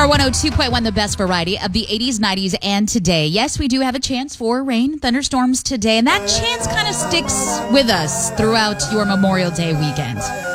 Star 102.1, the best variety of the 80s, 90s, and today. Yes, we do have a chance for rain, thunderstorms today, and that chance kind of sticks with us throughout your Memorial Day weekend.